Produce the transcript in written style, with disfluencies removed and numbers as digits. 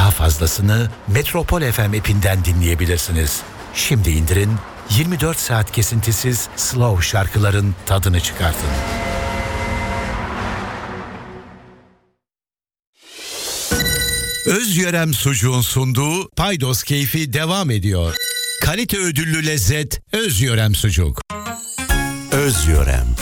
Daha fazlasını Metropol FM app'inden dinleyebilirsiniz. Şimdi indirin, 24 saat kesintisiz slow şarkıların tadını çıkartın. Özyörem Sucuğun sunduğu Paydos Keyfi devam ediyor. Kalite ödüllü lezzet Özyörem Sucuk. Özyörem.